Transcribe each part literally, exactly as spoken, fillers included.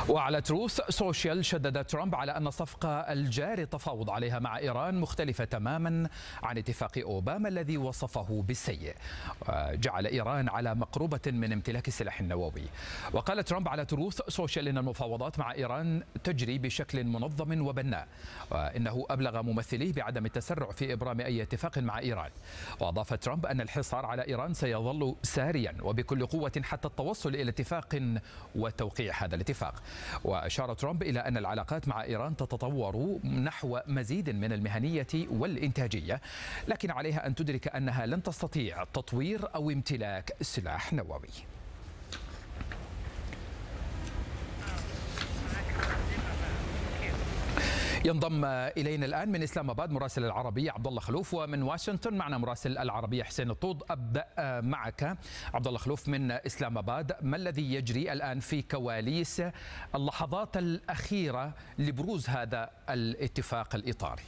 وعلى تروث سوشيال شدد ترامب على أن الصفقة الجاري التفاوض عليها مع إيران مختلفة تماما عن اتفاق أوباما الذي وصفه بالسيء، جعل إيران على مقربة من امتلاك السلاح النووي. وقال ترامب على تروث سوشيال إن المفاوضات مع إيران تجري بشكل منظم وبناء، وإنه أبلغ ممثليه بعدم التسرع في إبرام أي اتفاق مع إيران. وأضاف ترامب أن الحصار على إيران سيظل ساريا وبكل قوة حتى التوصل إلى اتفاق وتوقيع هذا الاتفاق. وأشار ترامب إلى أن العلاقات مع إيران تتطور نحو مزيد من المهنية والإنتاجية، لكن عليها أن تدرك أنها لن تستطيع تطوير أو امتلاك سلاح نووي. ينضم الينا الان من اسلام اباد مراسل العربيه عبد الله خلوف، ومن واشنطن معنا مراسل العربيه حسين الطود. ابدا معك عبد الله خلوف من اسلام اباد، ما الذي يجري الان في كواليس اللحظات الاخيره لبروز هذا الاتفاق الاطاري؟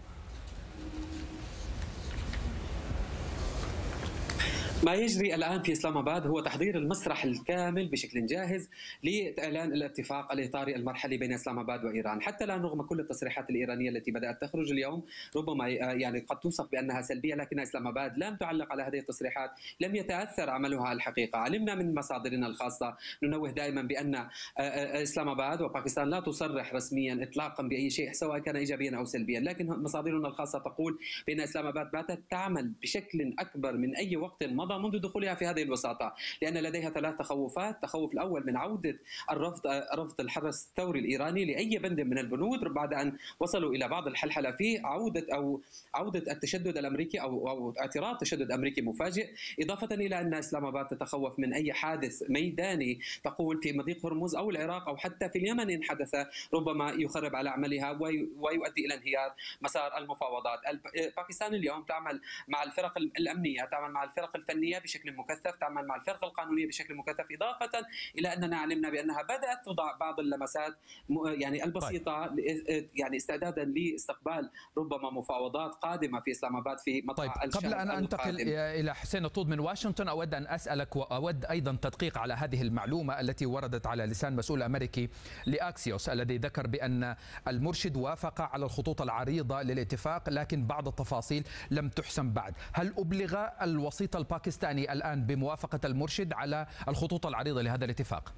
ما يجري الآن في إسلام آباد هو تحضير المسرح الكامل بشكل جاهز لإعلان الاتفاق الإطاري المرحلي بين إسلام آباد وإيران، حتى لا رغم كل التصريحات الإيرانية التي بدأت تخرج اليوم ربما يعني قد توصف بأنها سلبية، لكن إسلام آباد لم تعلق على هذه التصريحات، لم يتأثر عملها الحقيقة. علمنا من مصادرنا الخاصة، ننوه دائما بأن إسلام آباد وباكستان لا تصرح رسميا إطلاقا بأي شيء سواء كان إيجابيا أو سلبيا، لكن مصادرنا الخاصة تقول بأن إسلام آباد باتت تعمل بشكل أكبر من أي وقت مضى منذ دخولها في هذه الوساطة، لأن لديها ثلاث تخوفات. التخوف الأول من عودة الرفض رفض الحرس الثوري الإيراني لأي بند من البنود بعد أن وصلوا إلى بعض الحلحلة فيه، عودة أو عودة التشدد الأمريكي أو أو اعتراض تشدد أمريكي مفاجئ، إضافة إلى أن إسلام آباد تتخوف من أي حادث ميداني تقول في مضيق هرمز أو العراق أو حتى في اليمن إن حدث ربما يخرب على عملها ويؤدي إلى انهيار مسار المفاوضات. باكستان اليوم تعمل مع الفرق الأمنية، تعمل مع الفرق الفنية بشكل مكثف، تعمل مع الفرق القانونية بشكل مكثف، إضافة إلى أننا علمنا بأنها بدأت تضع بعض اللمسات يعني البسيطة يعني استعدادا لاستقبال ربما مفاوضات قادمة في إسلام آباد في مطلع طيب. قبل أن أنتقل إلى حسين الطود من واشنطن، أود أن أسألك وأود أيضا تدقيق على هذه المعلومة التي وردت على لسان مسؤول أمريكي لأكسيوس الذي ذكر بأن المرشد وافق على الخطوط العريضة للاتفاق لكن بعض التفاصيل لم تحسم بعد. هل أبلغ الوسيط الباكستاني الآن بموافقة المرشد على الخطوط العريضة لهذا الاتفاق؟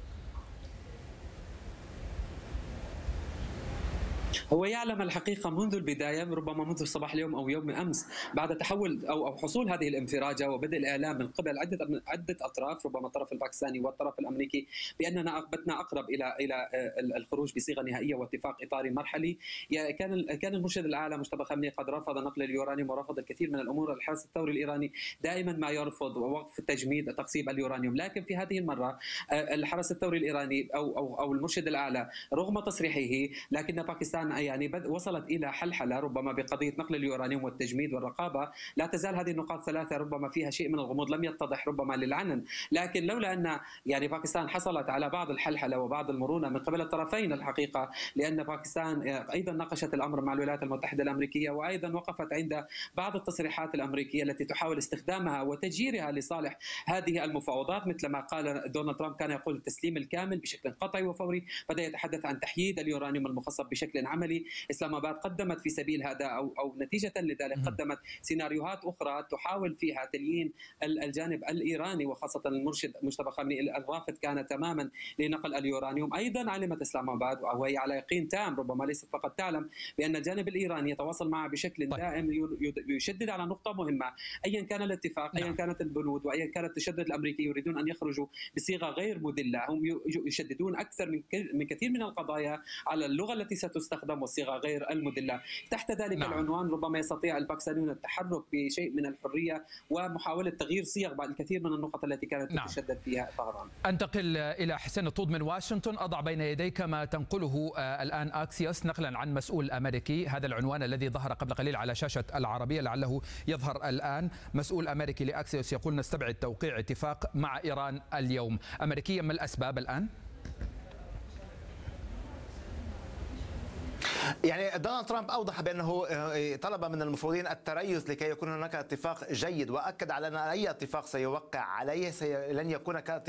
هو يعلم الحقيقة منذ البداية، ربما منذ صباح اليوم أو يوم أمس، بعد تحول أو أو حصول هذه الانفراجة وبدء الإعلام من قبل عدة عدة أطراف، ربما الطرف الباكستاني والطرف الأمريكي، بأننا بتنا أقرب إلى إلى الخروج بصيغة نهائية واتفاق إطاري مرحلي. كان كان المرشد الأعلى مجتبى خامنئي قد رفض نقل اليورانيوم ورفض الكثير من الأمور. الحرس الثوري الإيراني دائما ما يرفض وقف تجميد تقصيب اليورانيوم، لكن في هذه المرة الحرس الثوري الإيراني أو أو أو المرشد الأعلى رغم تصريحه، لكن باكستان يعني وصلت إلى حلحلة ربما بقضية نقل اليورانيوم والتجميد والرقابة. لا تزال هذه النقاط ثلاثة ربما فيها شيء من الغموض لم يتضح ربما للعنن، لكن لولا أن يعني باكستان حصلت على بعض الحلحلة وبعض المرونة من قبل الطرفين الحقيقة، لأن باكستان أيضا ناقشت الأمر مع الولايات المتحدة الأمريكية وأيضا وقفت عند بعض التصريحات الأمريكية التي تحاول استخدامها وتجييرها لصالح هذه المفاوضات، مثل ما قال دونالد ترامب كان يقول التسليم الكامل بشكل قطعي وفوري، بدأ يتحدث عن تحييد اليورانيوم المخصب بشكل عملي. إسلام آباد قدمت في سبيل هذا أو أو نتيجة لذلك قدمت سيناريوهات أخرى تحاول فيها تليين الجانب الإيراني وخاصة المرشد مجتبى خامنئي الرافض كان تماما لنقل اليورانيوم. أيضا علمت إسلام آباد وهي على يقين تام، ربما ليست فقط تعلم، بأن الجانب الإيراني يتواصل معه بشكل دائم، يشدد على نقطة مهمة، أيا كان الاتفاق، أيا كانت البنود، وأيا كان التشدد الأمريكي، يريدون أن يخرجوا بصيغة غير مدلة. هم يشددون أكثر من كثير من القضايا على اللغة التي ستستخدم والصيغة غير المدلة. تحت ذلك نعم. العنوان ربما يستطيع الباكستانيون التحرك بشيء من الحرية ومحاولة تغيير صيغ بعض الكثير من النقط التي كانت نعم. تتشدد فيها طهران. أنتقل إلى حسين الطود من واشنطن. أضع بين يديك ما تنقله الآن أكسيوس نقلا عن مسؤول أمريكي، هذا العنوان الذي ظهر قبل قليل على شاشة العربية لعله يظهر الآن. مسؤول أمريكي لأكسيوس يقول نستبعد توقيع اتفاق مع إيران اليوم. أمريكيا، ما الأسباب الآن؟ يعني دونالد ترامب أوضح بأنه طلب من المفوضين التريث لكي يكون هناك اتفاق جيد، وأكد على أن أي اتفاق سيوقع عليه لن يكون